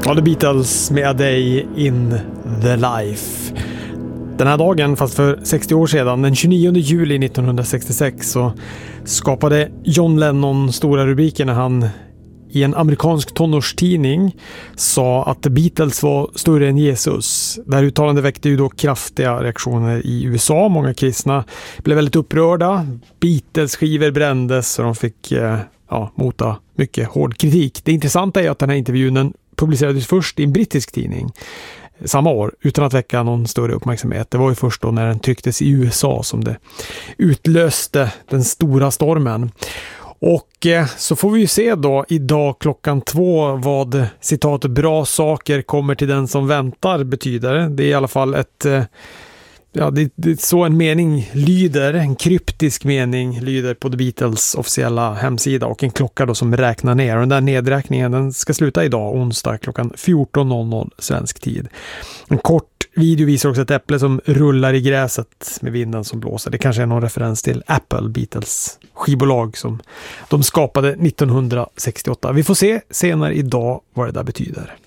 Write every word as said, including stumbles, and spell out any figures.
Ja, The Beatles med A Day in the Life. Den här dagen, fast för sextio år sedan, den tjugonionde juli nittonhundrasextiosex, så skapade John Lennon stora rubriker när han i en amerikansk tonårstidning sa att The Beatles var större än Jesus. Det här uttalandet väckte ju då kraftiga reaktioner i U S A. Många kristna blev väldigt upprörda. Beatles-skivor brändes och de fick eh, ja, mota mycket hård kritik. Det intressanta är att den här intervjun publicerades först i en brittisk tidning samma år utan att väcka någon större uppmärksamhet. Det var ju först då när den trycktes i U S A som det utlöste den stora stormen. Och eh, så får vi ju se då idag klockan två vad citatet bra saker kommer till den som väntar betyder. Det är i alla fall ett eh, ja, det, det så en mening lyder, en kryptisk mening lyder på The Beatles officiella hemsida och en klocka då som räknar ner. Och den där nedräkningen den ska sluta idag, onsdag klockan fjorton noll noll svensk tid. En kort video visar också ett äpple som rullar i gräset med vinden som blåser. Det kanske är någon referens till Apple, Beatles skivbolag som de skapade nittonhundrasextioåtta. Vi får se senare idag vad det där betyder.